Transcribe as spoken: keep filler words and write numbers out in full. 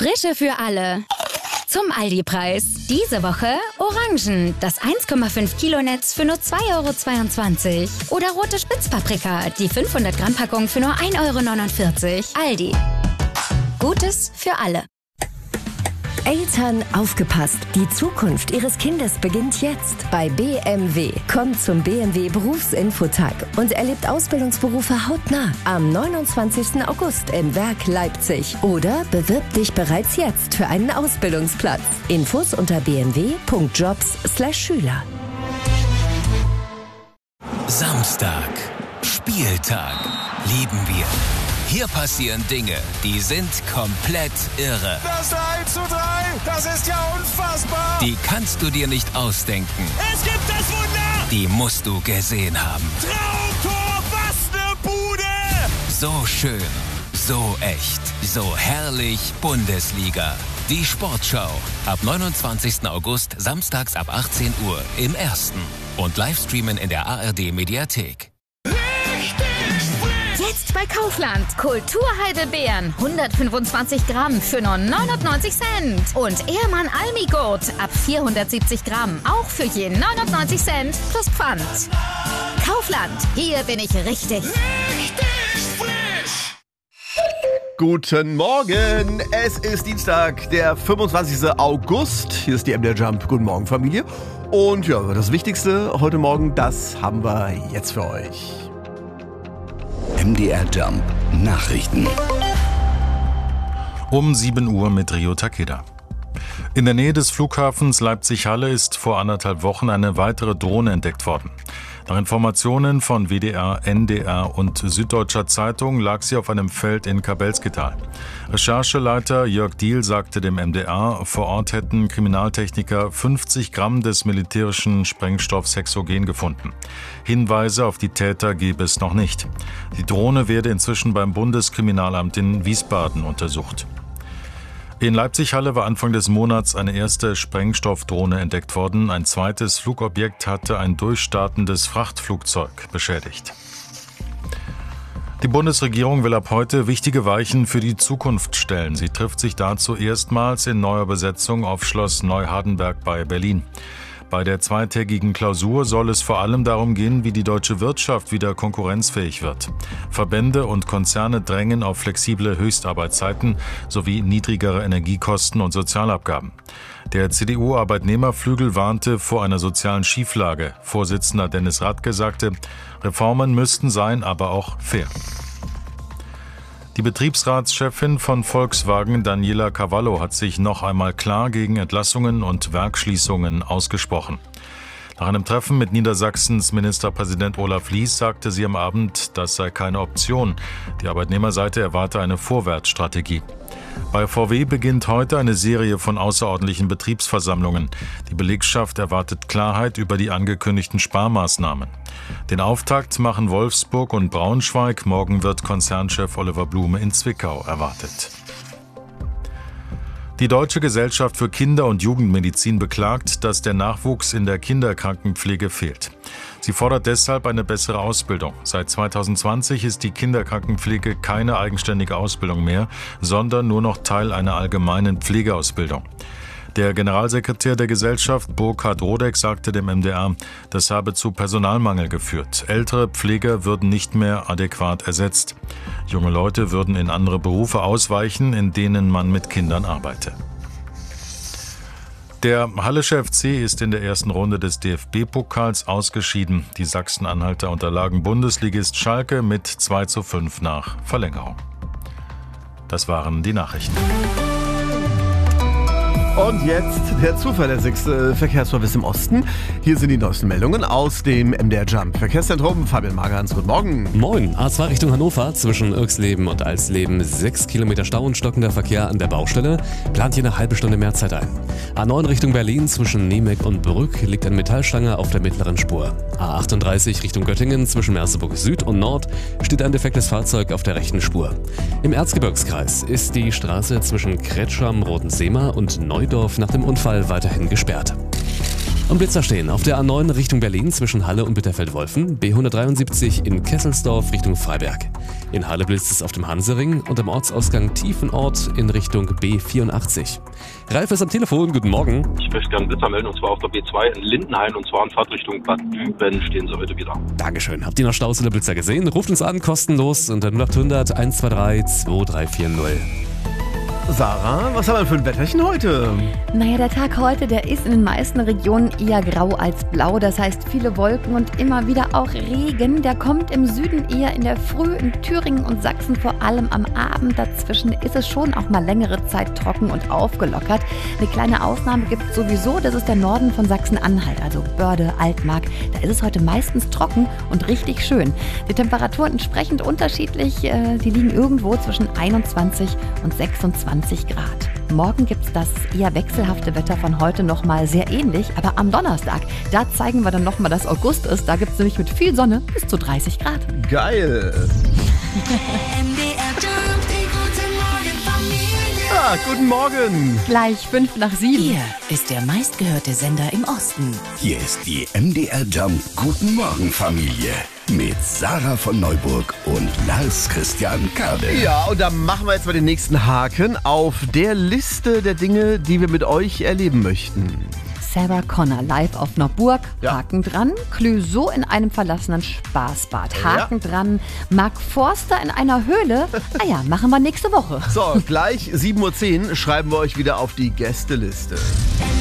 Frische für alle. Zum Aldi-Preis. Diese Woche Orangen, das eins Komma fünf Kilo Netz für nur zwei Euro zweiundzwanzig. Oder rote Spitzpaprika, die fünfhundert Gramm Packung für nur ein Euro neunundvierzig. Aldi. Gutes für alle. Eltern, aufgepasst! Die Zukunft Ihres Kindes beginnt jetzt bei B M W. Kommt zum B M W Berufsinfotag und erlebt Ausbildungsberufe hautnah am neunundzwanzigsten August im Werk Leipzig. Oder bewirb dich bereits jetzt für einen Ausbildungsplatz. Infos unter b m w punkt jobs slash schüler. Samstag. Spieltag. Lieben wir. Hier passieren Dinge, die sind komplett irre. Das drei zu drei, das ist ja unfassbar. Die kannst du dir nicht ausdenken. Es gibt das Wunder. Die musst du gesehen haben. Traumtor, was ne Bude. So schön, so echt, so herrlich Bundesliga. Die Sportschau. Ab neunundzwanzigsten August, samstags ab achtzehn Uhr im Ersten. Und Livestreamen in der A R D-Mediathek. Jetzt bei Kaufland. Kulturheidelbeeren. hundertfünfundzwanzig Gramm für nur neunundneunzig Cent. Und Ehrmann Almigurt ab vierhundertsiebzig Gramm. Auch für je neunundneunzig Cent plus Pfand. Kaufland. Hier bin ich richtig. Richtig frisch. Guten Morgen. Es ist Dienstag, der fünfundzwanzigsten August. Hier ist die M D R Jump. Guten Morgen, Familie. Und ja, das Wichtigste heute Morgen, das haben wir jetzt für euch. M D R Jump Nachrichten. Um sieben Uhr mit Rio Takeda. In der Nähe des Flughafens Leipzig-Halle ist vor anderthalb Wochen eine weitere Drohne entdeckt worden. Nach Informationen von W D R, N D R und Süddeutscher Zeitung lag sie auf einem Feld in Kabelsketal. Rechercheleiter Jörg Diehl sagte dem M D R, vor Ort hätten Kriminaltechniker fünfzig Gramm des militärischen Sprengstoffs Hexogen gefunden. Hinweise auf die Täter gebe es noch nicht. Die Drohne werde inzwischen beim Bundeskriminalamt in Wiesbaden untersucht. In Leipzig-Halle war Anfang des Monats eine erste Sprengstoffdrohne entdeckt worden. Ein zweites Flugobjekt hatte ein durchstartendes Frachtflugzeug beschädigt. Die Bundesregierung will ab heute wichtige Weichen für die Zukunft stellen. Sie trifft sich dazu erstmals in neuer Besetzung auf Schloss Neuhardenberg bei Berlin. Bei der zweitägigen Klausur soll es vor allem darum gehen, wie die deutsche Wirtschaft wieder konkurrenzfähig wird. Verbände und Konzerne drängen auf flexible Höchstarbeitszeiten sowie niedrigere Energiekosten und Sozialabgaben. Der C D U-Arbeitnehmerflügel warnte vor einer sozialen Schieflage. Vorsitzender Dennis Radke sagte, Reformen müssten sein, aber auch fair. Die Betriebsratschefin von Volkswagen, Daniela Cavallo, hat sich noch einmal klar gegen Entlassungen und Werksschließungen ausgesprochen. Nach einem Treffen mit Niedersachsens Ministerpräsident Olaf Lies sagte sie am Abend, das sei keine Option. Die Arbeitnehmerseite erwarte eine Vorwärtsstrategie. Bei V W beginnt heute eine Serie von außerordentlichen Betriebsversammlungen. Die Belegschaft erwartet Klarheit über die angekündigten Sparmaßnahmen. Den Auftakt machen Wolfsburg und Braunschweig. Morgen wird Konzernchef Oliver Blume in Zwickau erwartet. Die Deutsche Gesellschaft für Kinder- und Jugendmedizin beklagt, dass der Nachwuchs in der Kinderkrankenpflege fehlt. Sie fordert deshalb eine bessere Ausbildung. Seit zweitausendzwanzig ist die Kinderkrankenpflege keine eigenständige Ausbildung mehr, sondern nur noch Teil einer allgemeinen Pflegeausbildung. Der Generalsekretär der Gesellschaft, Burkhard Rodeck, sagte dem M D R, das habe zu Personalmangel geführt. Ältere Pfleger würden nicht mehr adäquat ersetzt. Junge Leute würden in andere Berufe ausweichen, in denen man mit Kindern arbeite. Der Hallische F C ist in der ersten Runde des D F B-Pokals ausgeschieden. Die Sachsen-Anhalter unterlagen Bundesligist Schalke mit zwei zu fünf nach Verlängerung. Das waren die Nachrichten. Und jetzt der zuverlässigste Verkehrsservice im Osten. Hier sind die neuesten Meldungen aus dem M D R Jump Verkehrszentrum. Fabian Magerhans, guten Morgen. Moin. A zwei Richtung Hannover zwischen Irxleben und Alsleben. Sechs Kilometer Stau und stockender Verkehr an der Baustelle. Plant hier eine halbe Stunde mehr Zeit ein. A neun Richtung Berlin zwischen Niemek und Brück liegt eine Metallstange auf der mittleren Spur. A achtunddreißig Richtung Göttingen zwischen Merseburg Süd und Nord steht ein defektes Fahrzeug auf der rechten Spur. Im Erzgebirgskreis ist die Straße zwischen Kretscham, Rotenseemer und Neudorf nach dem Unfall weiterhin gesperrt. Und Blitzer stehen auf der A neun Richtung Berlin zwischen Halle und Bitterfeld-Wolfen, B hundertdreiundsiebzig in Kesselsdorf Richtung Freiberg. In Halle blitzt es auf dem Hansering und am Ortsausgang Tiefenort in Richtung B vierundachtzig. Ralf ist am Telefon, guten Morgen. Ich möchte gerne Blitzer melden, und zwar auf der B zwei in Lindenhain, und zwar in Fahrtrichtung Bad Düben stehen sie heute wieder. Dankeschön. Habt ihr noch Staus oder Blitzer gesehen? Ruft uns an, kostenlos unter null acht hundert eins zwei drei zwei drei vier null. Sarah, was haben wir für ein Wetterchen heute? Naja, der Tag heute, der ist in den meisten Regionen eher grau als blau. Das heißt viele Wolken und immer wieder auch Regen. Der kommt im Süden eher in der Früh, in Thüringen und Sachsen vor allem am Abend. Dazwischen ist es schon auch mal längere Zeit trocken und aufgelockert. Eine kleine Ausnahme gibt es sowieso, das ist der Norden von Sachsen-Anhalt, also Börde, Altmark. Da ist es heute meistens trocken und richtig schön. Die Temperaturen entsprechend unterschiedlich. Die liegen irgendwo zwischen einundzwanzig und sechsundzwanzig Grad. Morgen gibt es das eher wechselhafte Wetter von heute nochmal sehr ähnlich, aber am Donnerstag, da zeigen wir dann nochmal, dass August ist. Da gibt es nämlich mit viel Sonne bis zu dreißig Grad. Geil. Ja, guten Morgen. Gleich fünf nach sieben. Hier ist der meistgehörte Sender im Osten. Hier ist die M D R Jump Guten Morgen Familie mit Sarah von Neuburg und Lars Christian Kade. Ja, und da machen wir jetzt mal den nächsten Haken auf der Liste der Dinge, die wir mit euch erleben möchten. Sarah Connor live auf einer Burg, Ja. Haken dran. Clouseau in einem verlassenen Spaßbad, Haken Ja. dran. Mark Forster in einer Höhle. Ah ja, machen wir nächste Woche. So, gleich sieben Uhr zehn schreiben wir euch wieder auf die Gästeliste.